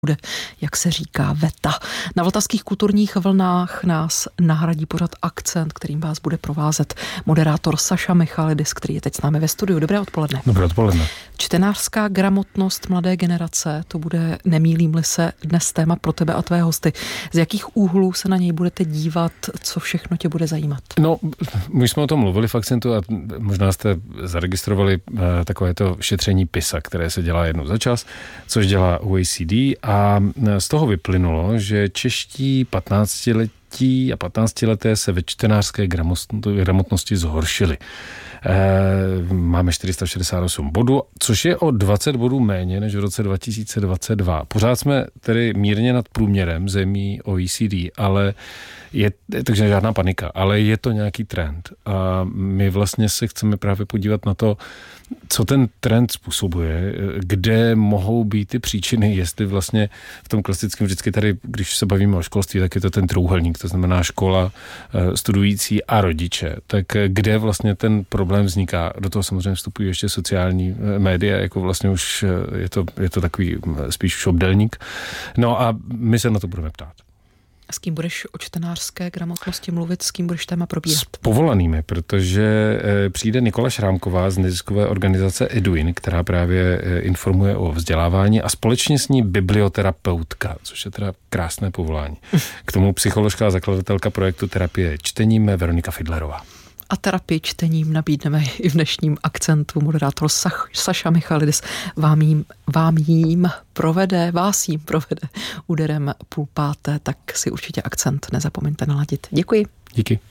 bude, jak se říká, veta. Na Vltavských kulturních vlnách nás nahradí pořad Akcent, kterým vás bude provázet moderátor Saša Michalidis, který je teď s námi ve studiu. Dobré odpoledne. Dobré odpoledne. Čtenářská gramotnost mladé generace, to bude, nemýlím-li se, dnes téma pro tebe a tvé hosty. Z jakých úhlů se na něj budete dívat, co všechno tě bude zajímat? No, my jsme o tom mluvili v Akcentu a možná jste zaregistrovali takovéto šetření PISA, které se dělá jednou za čas, což dělá OECD, a z toho vyplynulo, že čeští 15letí a 15leté se ve čtenářské gramotnosti zhoršili. Máme 468 bodů, což je o 20 bodů méně než v roce 2022. Pořád jsme tedy mírně nad průměrem zemí OECD, ale takže žádná panika, ale je to nějaký trend. A my vlastně se chceme právě podívat na to, co ten trend způsobuje, kde mohou být ty příčiny, jestli vlastně v tom klasickém vždycky tady, když se bavíme o školství, tak je to ten trůhelník, to znamená škola, studující a rodiče. Tak kde vlastně ten problém vzniká? Do toho samozřejmě vstupují ještě sociální média, jako vlastně už je to takový spíš už obdélník. No a my se na to budeme ptát. S kým budeš o čtenářské gramotnosti mluvit, s kým budeš téma probírat? S povolanými, protože přijde Nikola Šrámková z neziskové organizace Eduin, která právě informuje o vzdělávání, a společně s ní biblioterapeutka, což je teda krásné povolání. K tomu psycholožka a zakladatelka projektu Terapie čtením Veronika Fidlerová. A terapii čtením nabídneme i v dnešním Akcentu. Moderátor Saša Michalidis vás jím provede úderem 4:30, tak si určitě Akcent nezapomeňte naladit. Děkuji. Díky.